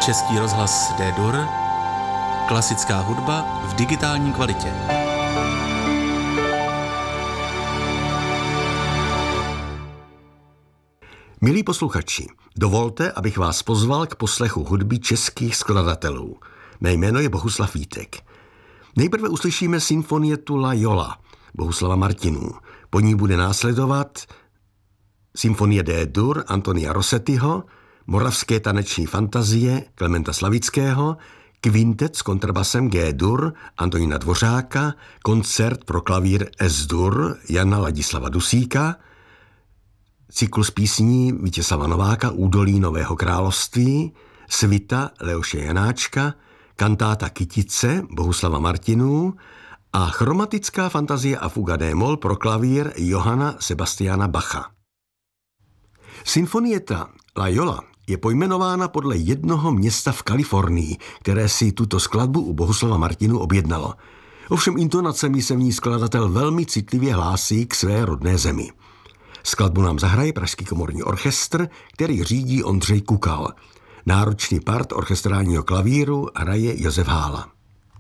Český rozhlas D-Dur, klasická hudba v digitální kvalitě. Milí posluchači, dovolte, abych vás pozval k poslechu hudby českých skladatelů. Mé jméno je Bohuslav Vítek. Nejprve uslyšíme symfonietu La Jolla Bohuslava Martinů. Po ní bude následovat symfonie D-Dur Antonia Rossettiho, Moravské taneční fantazie Klementa Slavického, kvintet s kontrabasem G-Dur Antonína Dvořáka, koncert pro klavír S-Dur Jana Ladislava Dusíka, cyklus písní Vítězslava Nováka Údolí Nového království, svita Leoše Janáčka, kantáta Kytice Bohuslava Martinů a chromatická fantazie a fuga D-moll pro klavír Johanna Sebastiana Bacha. Symfonieta La Jolla je pojmenována podle jednoho města v Kalifornii, které si tuto skladbu u Bohuslava Martinů objednalo. Ovšem intonacemi se v ní skladatel velmi citlivě hlásí k své rodné zemi. Skladbu nám zahraje Pražský komorní orchestr, který řídí Ondřej Kukal. Náročný part orchestrálního klavíru hraje Josef Hála.